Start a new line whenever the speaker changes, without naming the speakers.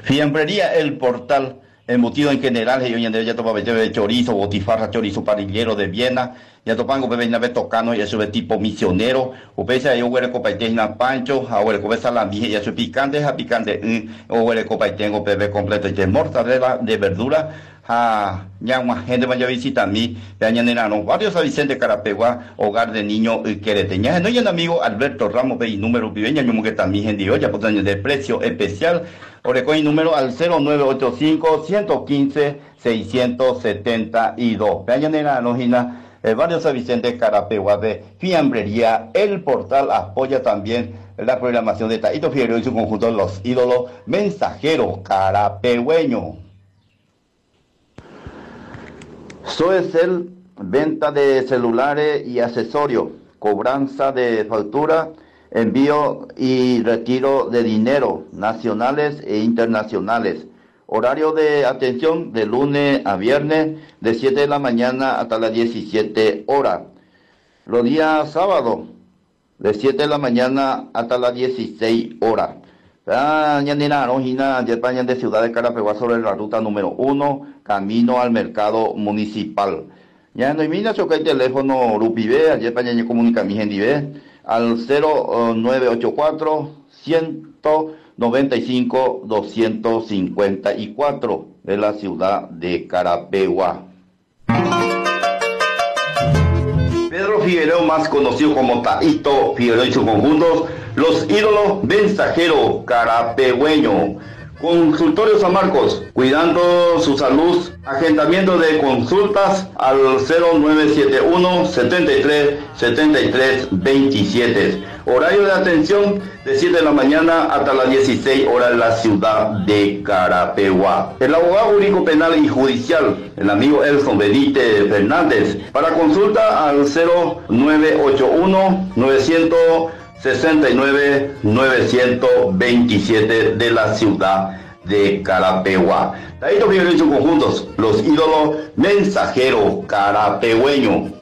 Fiambrería El Portal, embutido en general, y hoy en día ya topa de chorizo, botifarra, chorizo parrillero de Viena, ya topango bebé nave tocano, y eso es tipo misionero, o pese a yo huele copaitena pancho, a huele copa salami, y eso es picante, o huele copaitengo bebé completo, y de mortadela, de verdura, ya más gente vaya a visitar mí, ya no varios a Vicente Carapegua, hogar de niño quereteña, no hay un amigo Alberto Ramos, y número viveña, yo que también gente hoy, ya por años de precio especial, Orecoin número al 0985-115-672. Peñanera Nojina, Barrio San Vicente Carapegua de Fiambrería. El Portal apoya también la programación de Taito Figueroa y su conjunto Los Ídolos Mensajeros Carapegüeño. Soecel, venta de celulares y accesorios, cobranza de factura, envío y retiro de dinero nacionales e internacionales. Horario de atención de lunes a viernes de 7 de la mañana hasta las 17 horas. Los días sábados de 7 de la mañana hasta las 16 horas. De Ciudad de Carapegua sobre la ruta número 1, camino al mercado municipal. Ya no hay mina choca el teléfono Rupibe, ayer para comunica mi gente al 0984 195 254 de la ciudad de Carapegua. Pedro Figueroa, más conocido como Taito Figueroa y sus conjuntos, Los Ídolos Mensajeros Carapegüeño. Consultorio San Marcos, cuidando su salud, agendamiento de consultas al 0971 73 27. Horario de atención de 7 de la mañana hasta las 16 horas en la ciudad de Carapegua. El abogado jurídico penal y judicial, el amigo Elson Benítez Fernández, para consulta al 0981 969-927 de la ciudad de Carapegua. Taito Figueroa y sus conjuntos, Los Ídolos Mensajeros Carapegüeño.